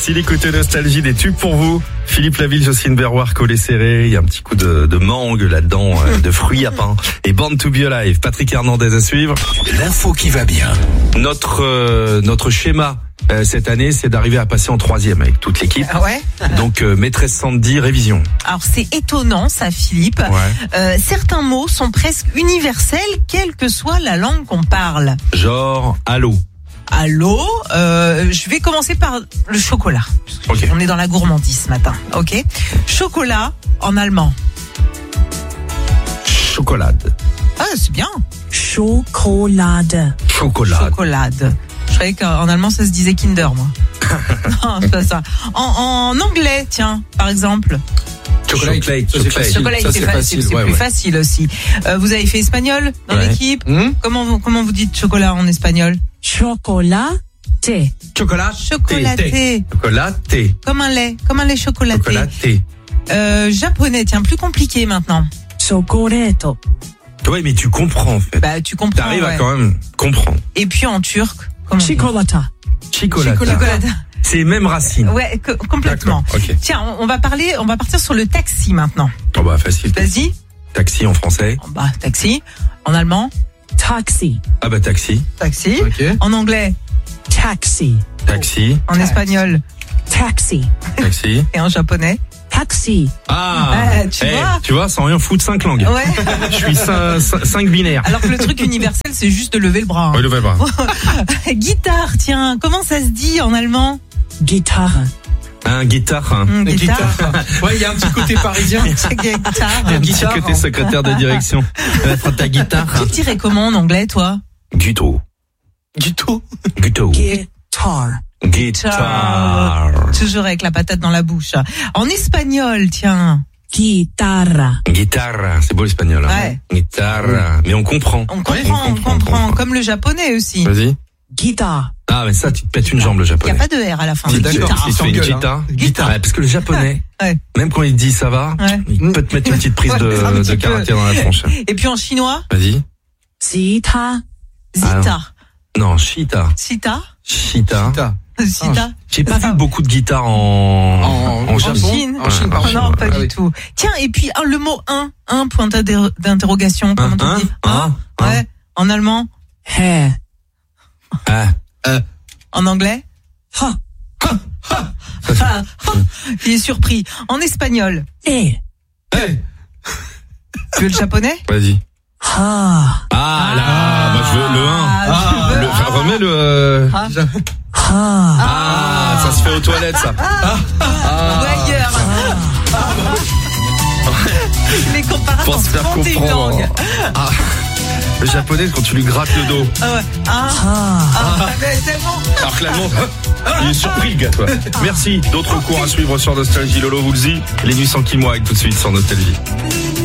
Merci d'écouter Nostalgie, des tubes pour vous. Philippe Laville, Jocelyne Berroir, Collet Serré. Il y a un petit coup de mangue là-dedans, de fruits à pain. Et Born to be Alive. Patrick Hernandez à suivre. L'info qui va bien. Notre schéma cette année, c'est d'arriver à passer en 3e avec toute l'équipe. Ah ouais. Donc maîtresse Sandy, révision. Alors c'est étonnant ça, Philippe. Ouais. Certains mots sont presque universels, quelle que soit la langue qu'on parle. Genre allô. Allô, je vais commencer par le chocolat. Ok. On est dans la gourmandise ce matin, ok. Chocolat en allemand. Chocolade. Ah, c'est bien. Schokolade. Chocolade. Chocolade. Je croyais qu'en allemand ça se disait Kinder, moi. Non, c'est pas ça. En anglais, tiens, par exemple. Chocolate. Chocolat, c'est facile, c'est plus facile aussi. Vous avez fait espagnol dans l'équipe. Comment vous dites chocolat en espagnol? Chocolat. Chocolat. Chocolaté. Chocolaté. Comme un lait chocolaté. Chocolaté. Japonais, tiens, plus compliqué maintenant. Chocoreto. Ouais, mais tu comprends en fait. Bah, tu comprends. T'arrives à quand même comprendre. Et puis en turc, comment on dit? Chocolata. Chocolata. C'est les mêmes racines. Ouais, complètement. D'accord, ok. Tiens, on va partir sur le taxi maintenant. Oh bah facile. Vas-y. Taxi en français. Oh, bah taxi. En allemand. Taxi. Ah bah taxi. Taxi. Ok. En anglais. Taxi. Taxi. En espagnol. Taxi. Taxi. Et en japonais. Taxi. Ah. Tu vois, sans rien foutre 5 langues. Ouais. Je suis 5 binaires. Alors que le truc universel, c'est juste de lever le bras. Oui, levez le bras. Guitare, tiens, comment ça se dit en allemand? Guitare. Un guitare. Guitare. Ouais, il y a un petit côté parisien. Guitare. Un petit côté secrétaire de direction. Prends ta guitare. Tu dirais comment en anglais, toi? Guito. Guito. Guitar. Guitare. Toujours avec la patate dans la bouche. En espagnol, tiens. Guitarra. Guitare. C'est beau l'espagnol. Ouais. Guitare. Mais on comprend. On comprend. Comme le japonais aussi. Vas-y. Guitare. Ah, mais ça, tu te pètes une jambe, le Il n'y japonais. a pas de R à la fin. Si D'accord. tu fais une guitare. Guitare. Ouais, parce que le japonais, Ouais. même quand il dit ça va, Ouais. il peut te mettre une petite prise Ouais, un de petit peu. caractère dans la tronche. Et puis en chinois, Vas-y. Zita. Zita. Non, Chita. Sita. Chita. Sita. J'ai pas vu beaucoup de guitares en Japon. Chine. En Chine, pardon. Non, pas Ah du oui. tout. Tiens, et puis le mot un point d'interrogation. Comment on dit? Ouais. En allemand. Hair. En anglais. Ha. Il est surpris. En espagnol. Eh. Tu veux le japonais? Vas-y. Ha. Ah là, moi je veux le 1. Remets le. Ah, ça se fait aux toilettes ça. Ou ailleurs. Les comparables Pour en se faire 31 comprendre. langues. Ah. Le japonais quand tu lui grattes le dos. Ah ouais. Mais tellement. Alors que l'allemand, il est surpris le gars toi. Merci. D'autres cours à suivre sur Nostalgie. Lolo vous le dit. Les nuits sans moi avec tout de suite sur Nostalgie.